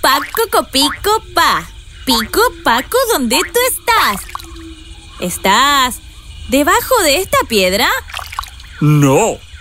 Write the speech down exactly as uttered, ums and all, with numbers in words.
Paco, copico, pa. Pico, Paco, ¿dónde tú estás? ¿Estás debajo de esta piedra? No.